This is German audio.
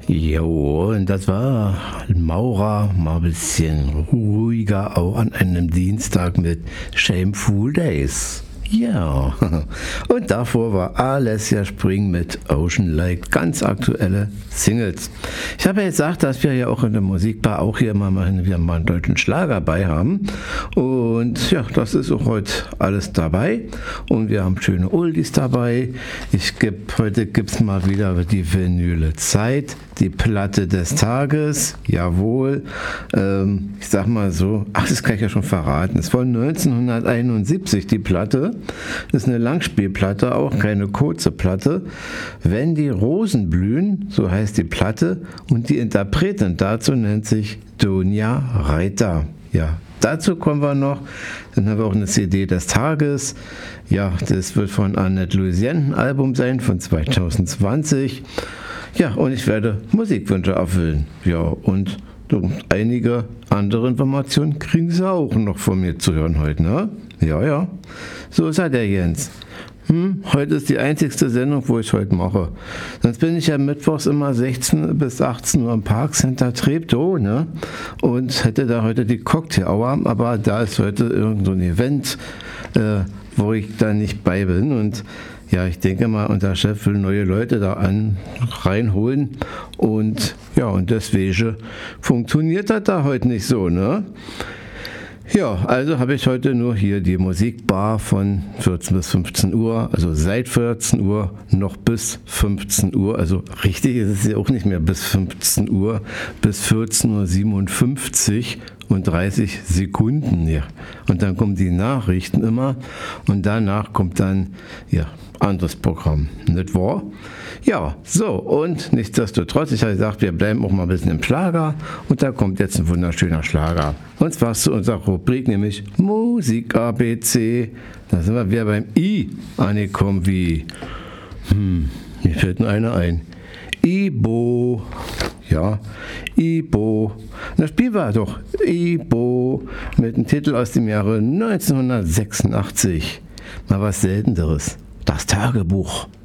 Jo, und das war Maurer mal ein bisschen ruhiger, auch an einem Dienstag mit Shameful Days. Ja, und davor war Alessia Spring mit Ocean Lake, ganz aktuelle Singles. Ich habe ja gesagt, dass wir ja auch in der Musikbar auch hier immer mal einen deutschen Schlager bei haben. Und ja, das ist auch heute alles dabei. Und wir haben schöne Oldies dabei. Heute gibt es mal wieder die Vinyle Zeit, die Platte des Tages. Jawohl. Ich sag mal so, das kann ich ja schon verraten. Es war 1971 die Platte. Das ist eine Langspielplatte, auch keine kurze Platte. Wenn die Rosen blühen, so heißt die Platte, und die Interpretin dazu nennt sich Dunja Reiter. Ja, dazu kommen wir noch. Dann haben wir auch eine CD des Tages. Ja, das wird von Annette Louisiane ein Album sein, von 2020. Ja, und ich werde Musikwünsche erfüllen. Ja, und einige andere Informationen kriegen Sie auch noch von mir zu hören heute, ne? Ja. So ist der Jens. Heute ist die einzigste Sendung, wo ich heute mache. Sonst bin ich ja mittwochs immer 16 bis 18 Uhr im Parkcenter Treptow, ne? Und hätte da heute die Cocktail-Hour, aber da ist heute irgend so ein Event, wo ich da nicht bei bin. Und ja, ich denke mal, unser Chef will neue Leute da reinholen. Und ja, und deswegen funktioniert das da heute nicht so, ne? Ja, also habe ich heute nur hier die Musikbar von 14 bis 15 Uhr, also seit 14 Uhr noch bis 15 Uhr, also richtig ist es ja auch nicht mehr bis 15 Uhr, bis 14:57 und 30 Sekunden, ja. Und dann kommen die Nachrichten immer und danach kommt dann, ja, anderes Programm, nicht wahr? Ja, so, und nichtsdestotrotz, ich habe gesagt, wir bleiben auch mal ein bisschen im Schlager und da kommt jetzt ein wunderschöner Schlager. Und zwar zu unserer Rubrik, nämlich Musik ABC. Da sind wir wieder beim I angekommen, wie, mir fällt nur einer ein. Ibo, ja, Ibo. Das Spiel war doch Ibo mit einem Titel aus dem Jahre 1986. Mal was Selteneres. Das Tagebuch.